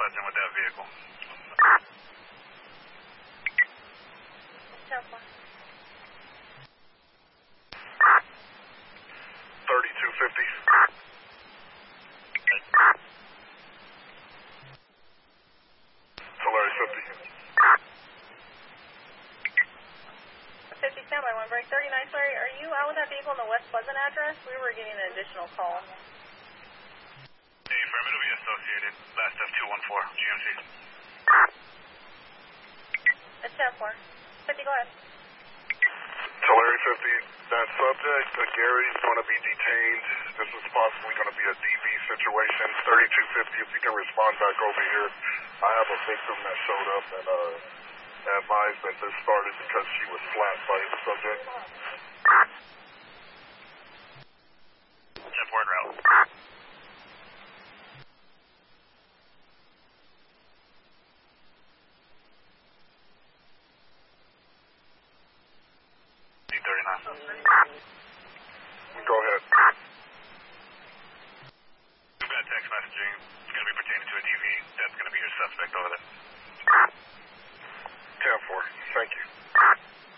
Pleasant with that vehicle. 3250. Solari 50. 50 standby, 1 break 39. Sorry, are you out with that vehicle in the West Pleasant address? We were getting an additional call. Hey, firm, it'll be associated. Last F214, GMC. It's 10-4. 50, go ahead. Solari 50, that subject, Gary's going to be detained. This is possibly going to be a DV situation. 3250, if you can respond back over here. I have a victim that showed up and advised that this started because she was slapped by the subject. 10-4 en route. Go ahead. We've got text messaging. It's going to be pertaining to a DV. That's going to be your suspect over there.